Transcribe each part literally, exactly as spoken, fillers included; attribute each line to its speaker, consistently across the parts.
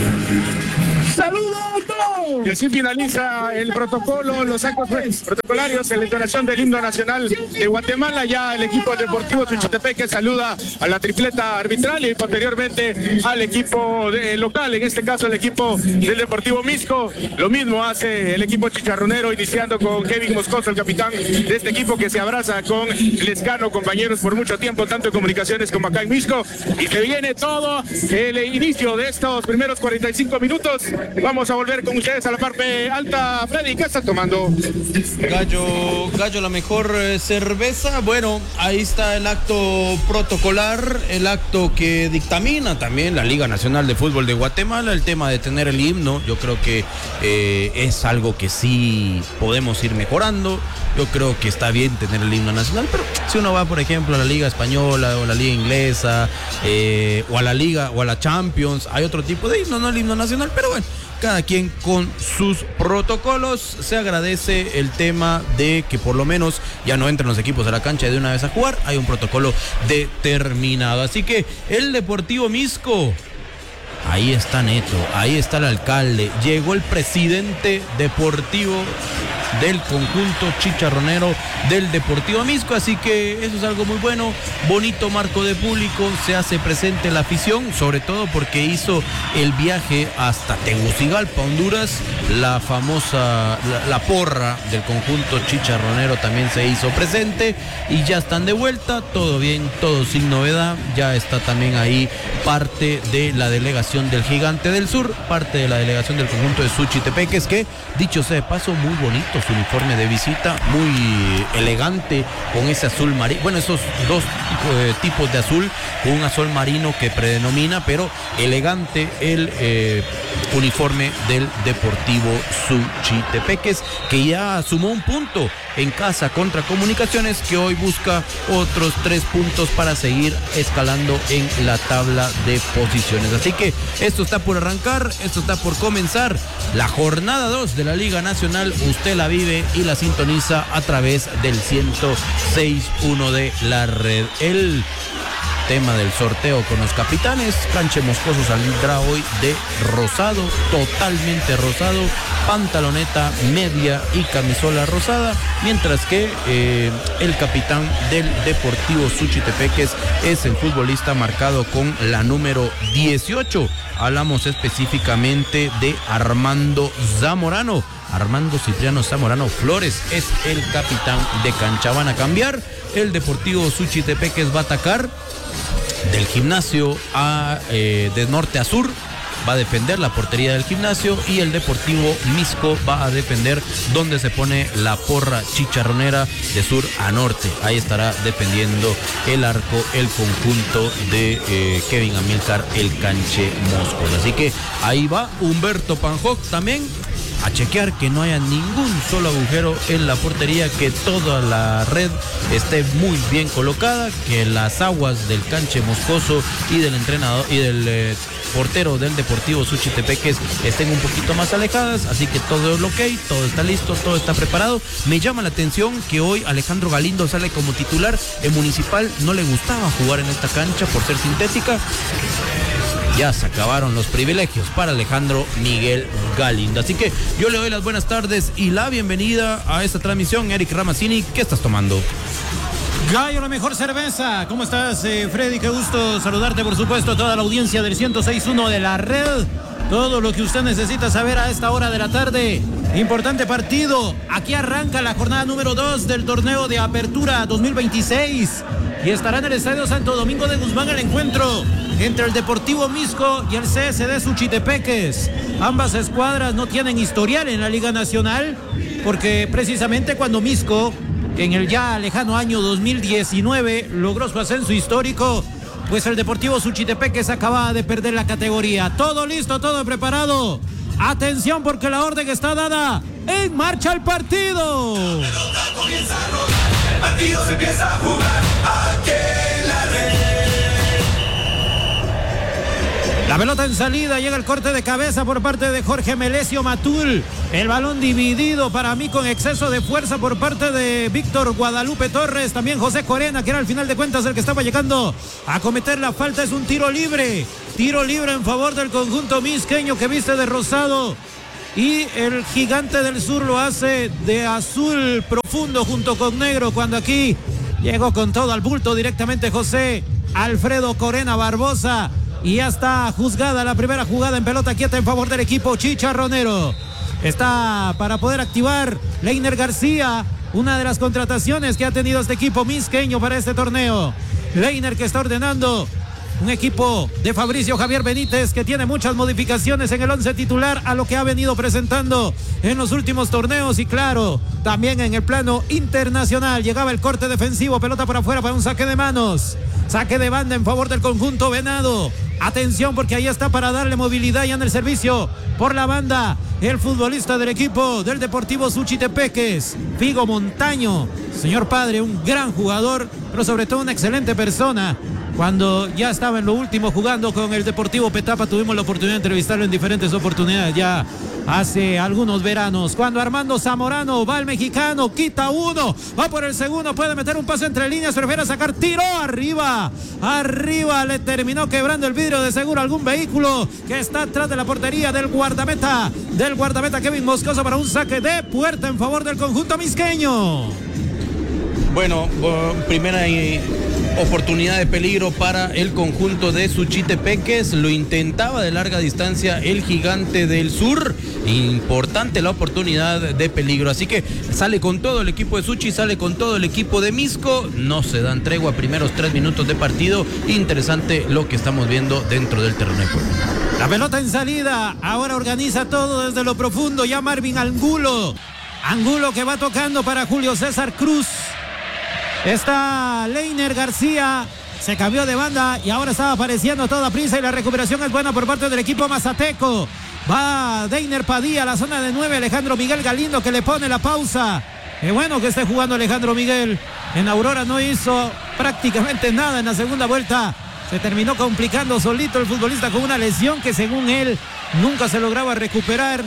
Speaker 1: ¡Saludos a todos!
Speaker 2: Y así finaliza el protocolo, los actos protocolarios, la entonación del himno nacional de Guatemala. Ya el equipo deportivo Suchitepeque saluda a la tripleta arbitral y posteriormente al equipo de, local, en este caso el equipo del Deportivo Misco. Lo mismo hace el equipo chicharronero, iniciando con Kevin Moscoso, el capitán de este equipo, que se abraza con Lescano, compañeros por mucho tiempo, tanto en comunicaciones como acá en Misco. Y se viene todo el inicio de estos primeros cuarenta y cinco minutos. Vamos a volver con ustedes a la parte alta. Freddy, ¿qué estás tomando?
Speaker 3: Gallo, Gallo, la mejor eh, cerveza. Bueno, ahí está el acto protocolar, el acto que dictamina también la Liga Nacional de Fútbol de Guatemala, el tema de tener el himno. Yo creo que eh, es algo que sí podemos ir mejorando. Yo creo que está bien tener el himno nacional, pero si uno va, por ejemplo, a la Liga Española o la Liga Inglesa eh, o a la Liga o a la Champions, hay otro tipo de himno, no el himno nacional, pero bueno, cada quien con sus protocolos. Se agradece el tema de que por lo menos ya no entran los equipos a la cancha de una vez a jugar, hay un protocolo determinado. Así que el Deportivo Misco, ahí está Neto, ahí está el alcalde, llegó el presidente deportivo del conjunto chicharronero del Deportivo Misco, así que eso es algo muy bueno, bonito marco de público, se hace presente la afición, sobre todo porque hizo el viaje hasta Tegucigalpa, Honduras, la famosa, la, la porra del conjunto chicharronero también se hizo presente y ya están de vuelta, todo bien, todo sin novedad, ya está también ahí parte de la delegación del Gigante del Sur, parte de la delegación del conjunto de Suchitepeques, que dicho sea de paso, muy bonito su uniforme de visita, muy elegante, con ese azul marino, bueno, esos dos eh, tipos de azul, con un azul marino que predomina, pero elegante el eh, uniforme del Deportivo Suchitepeques, que ya sumó un punto en casa contra Comunicaciones, que hoy busca otros tres puntos para seguir escalando en la tabla de posiciones. Así que esto está por arrancar, esto está por comenzar. La jornada dos de la Liga Nacional, usted la vive y la sintoniza a través del ciento seis punto uno de la red. El tema del sorteo con los capitanes, Canche Moscoso saldrá hoy de rosado, totalmente rosado, pantaloneta media y camisola rosada, mientras que eh, el capitán del Deportivo Suchitepeques es el futbolista marcado con la número dieciocho. Hablamos específicamente de Armando Zamorano. Armando Cipriano Zamorano Flores es el capitán de cancha. Van a cambiar, el Deportivo Suchitepeques va a atacar del Gimnasio a eh, de norte a sur, va a defender la portería del Gimnasio, y el Deportivo Misco va a defender donde se pone la porra chicharronera de sur a norte. Ahí estará defendiendo el arco el conjunto de eh, Kevin Amílcar el Canche Moscos. Así que ahí va Humberto Panjoc también a chequear que no haya ningún solo agujero en la portería, que toda la red esté muy bien colocada, que las aguas del Canche Moscoso y del entrenador y del eh, portero del Deportivo Suchitepeques estén un poquito más alejadas. Así que todo es ok, todo está listo, todo está preparado. Me llama la atención que hoy Alejandro Galindo sale como titular. En Municipal no le gustaba jugar en esta cancha por ser sintética. Ya se acabaron los privilegios para Alejandro Miguel Galindo. Así que yo le doy las buenas tardes y la bienvenida a esta transmisión. Eric Ramazzini, ¿qué estás tomando?
Speaker 4: Gallo, la mejor cerveza. ¿Cómo estás, eh, Freddy? Qué gusto saludarte, por supuesto, a toda la audiencia del ciento seis punto uno de la red. Todo lo que usted necesita saber a esta hora de la tarde. Importante partido. Aquí arranca la jornada número dos del torneo de Apertura dos mil veintiséis. Y estará en el Estadio Santo Domingo de Guzmán el encuentro entre el Deportivo Misco y el C S D Suchitepeques. Ambas escuadras no tienen historial en la Liga Nacional, porque precisamente cuando Misco, en el ya lejano año dos mil diecinueve, logró su ascenso histórico, pues el Deportivo Suchitepeques acababa de perder la categoría. Todo listo, todo preparado. Atención, porque la orden está dada. En marcha el partido. La pelota comienza a rodar, el partido se empieza a jugar aquí en la red. La pelota en salida, llega el corte de cabeza por parte de Jorge Melesio Matul. El balón dividido para mí con exceso de fuerza por parte de Víctor Guadalupe Torres. También José Corena, que era al final de cuentas el que estaba llegando a cometer la falta. Es un tiro libre. Tiro libre en favor del conjunto misqueño que viste de rosado. Y el Gigante del Sur lo hace de azul profundo junto con negro, cuando aquí llegó con todo al bulto directamente José Alfredo Corena Barbosa. Y ya está juzgada la primera jugada en pelota quieta en favor del equipo chicharronero. Está para poder activar Leiner García, una de las contrataciones que ha tenido este equipo misqueño para este torneo. Leiner, que está ordenando un equipo de Fabricio Javier Benítez, que tiene muchas modificaciones en el once titular a lo que ha venido presentando en los últimos torneos. Y claro, también en el plano internacional. Llegaba el corte defensivo, pelota por afuera para un saque de manos. Saque de banda en favor del conjunto venado. Atención, porque ahí está para darle movilidad ya en el servicio por la banda el futbolista del equipo del Deportivo Suchitepeques, Figo Montaño. Señor padre, un gran jugador, pero sobre todo una excelente persona. Cuando ya estaba en lo último jugando con el Deportivo Petapa, tuvimos la oportunidad de entrevistarlo en diferentes oportunidades ya hace algunos veranos. Cuando Armando Zamorano va al mexicano, quita uno, va por el segundo, puede meter un pase entre líneas, prefiere sacar, tiró arriba, arriba, le terminó quebrando el vidrio de seguro algún vehículo que está atrás de la portería del guardameta, del guardameta Kevin Moscoso, para un saque de puerta en favor del conjunto misqueño.
Speaker 3: Bueno, primera y oportunidad de peligro para el conjunto de Suchitepeques. Lo intentaba de larga distancia el Gigante del Sur. Importante la oportunidad de peligro. Así que sale con todo el equipo de Suchi, sale con todo el equipo de Misco. No se dan tregua, primeros tres minutos de partido. Interesante lo que estamos viendo dentro del terreno de juego.
Speaker 4: La pelota en salida. Ahora organiza todo desde lo profundo. Ya Marvin Angulo. Angulo que va tocando para Julio César Cruz. Está Leiner García, se cambió de banda y ahora está apareciendo a toda prisa, y la recuperación es buena por parte del equipo mazateco. Va Deiner Padilla a la zona de nueve, Alejandro Miguel Galindo, que le pone la pausa. Qué bueno que esté jugando Alejandro Miguel. En Aurora no hizo prácticamente nada en la segunda vuelta. Se terminó complicando solito el futbolista con una lesión que según él nunca se lograba recuperar.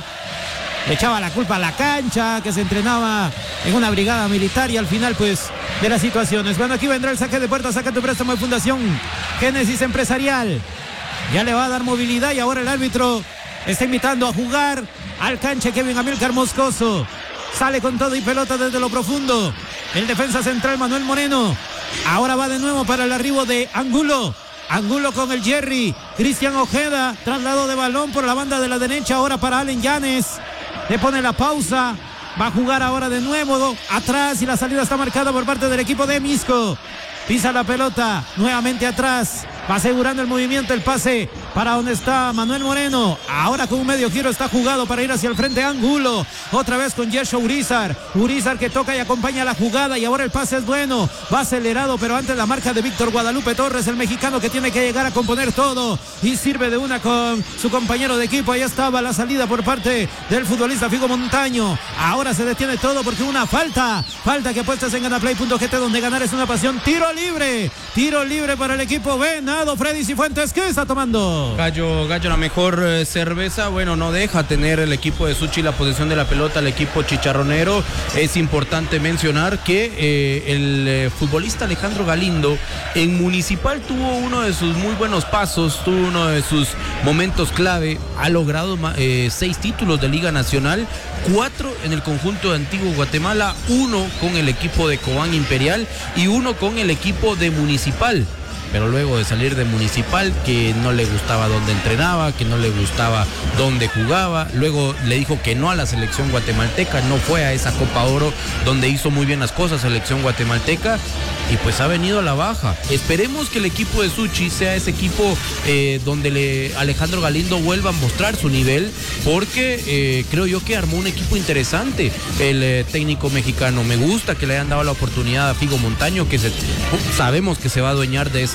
Speaker 4: Le echaba la culpa a la cancha, que se entrenaba en una brigada militar, y al final pues de las situaciones. Bueno, aquí vendrá el saque de puerta, saca tu préstamo de Fundación Génesis Empresarial. Ya le va a dar movilidad y ahora el árbitro está invitando a jugar al canche Kevin Amílcar Moscoso. Sale con todo y pelota desde lo profundo el defensa central Manuel Moreno. Ahora va de nuevo para el arribo de Angulo. Angulo con el Jerry. Cristian Ojeda, traslado de balón por la banda de la derecha, ahora para Allen Llanes. Le pone la pausa, va a jugar ahora de nuevo atrás, y la salida está marcada por parte del equipo de Misco. Pisa la pelota, nuevamente atrás, va asegurando el movimiento, el pase para donde está Manuel Moreno. Ahora con un medio giro está jugado para ir hacia el frente Angulo. Otra vez con Yesho Urizar. Urizar que toca y acompaña la jugada, y ahora el pase es bueno. Va acelerado, pero antes la marca de Víctor Guadalupe Torres, el mexicano, que tiene que llegar a componer todo. Y sirve de una con su compañero de equipo. Ahí estaba la salida por parte del futbolista Figo Montaño. Ahora se detiene todo porque una falta. Falta que apuestas en ganaplay punto g t, donde ganar es una pasión. Tiro libre. Tiro libre para el equipo venado. Freddy Cifuentes, ¿qué está tomando?
Speaker 3: Gallo, Gallo la mejor eh, cerveza. Bueno, no deja tener el equipo de Suchi la posesión de la pelota, el equipo chicharronero. Es importante mencionar que eh, el eh, futbolista Alejandro Galindo en Municipal tuvo uno de sus muy buenos pasos, tuvo uno de sus momentos clave. Ha logrado eh, seis títulos de Liga Nacional, cuatro en el conjunto de Antiguo Guatemala, uno con el equipo de Cobán Imperial y uno con el equipo de Municipal. Pero luego de salir de Municipal, que no le gustaba dónde entrenaba, que no le gustaba dónde jugaba, luego le dijo que no a la selección guatemalteca, no fue a esa Copa Oro donde hizo muy bien las cosas selección guatemalteca, y pues ha venido a la baja. Esperemos que el equipo de Suchi sea ese equipo eh, donde le, Alejandro Galindo vuelva a mostrar su nivel, porque eh, creo yo que armó un equipo interesante el eh, técnico mexicano. Me gusta que le hayan dado la oportunidad a Figo Montaño, que se, sabemos que se va a adueñar de esa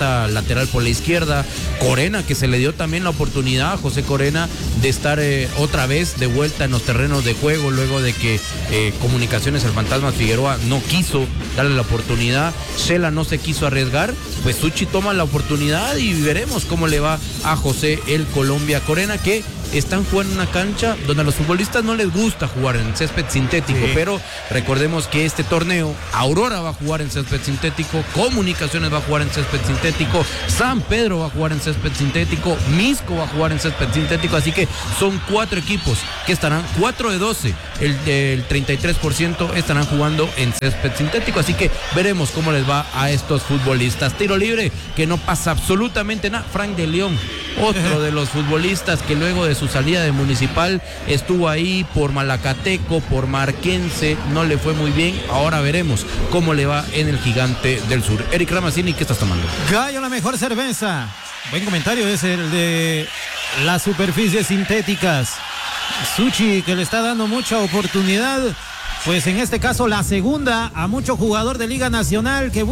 Speaker 3: esa lateral por la izquierda. Corena, que se le dio también la oportunidad a José Corena de estar eh, otra vez de vuelta en los terrenos de juego, luego de que eh, Comunicaciones, el Fantasma Figueroa, no quiso darle la oportunidad. Shela no se quiso arriesgar, pues Suchi toma la oportunidad y veremos cómo le va a José el Colombia Corena, que están jugando en una cancha donde a los futbolistas no les gusta jugar en césped sintético, sí. Pero recordemos que este torneo, Aurora va a jugar en césped sintético, Comunicaciones va a jugar en césped sintético, San Pedro va a jugar en césped sintético, Misco va a jugar en césped sintético, así que son cuatro equipos que estarán, cuatro de doce, el, el treinta y tres por ciento estarán jugando en césped sintético, así que veremos cómo les va a estos futbolistas. Tiro libre, que no pasa absolutamente nada. Frank de León, otro de los futbolistas que luego de su salida de Municipal estuvo ahí por Malacateco, por Marquense, no le fue muy bien. Ahora veremos cómo le va en el Gigante del Sur. Eric Ramazzini, ¿qué estás tomando?
Speaker 4: Gallo, la mejor cerveza. Buen comentario es el de las superficies sintéticas. Suchi, que le está dando mucha oportunidad, pues en este caso la segunda a mucho jugador de Liga Nacional que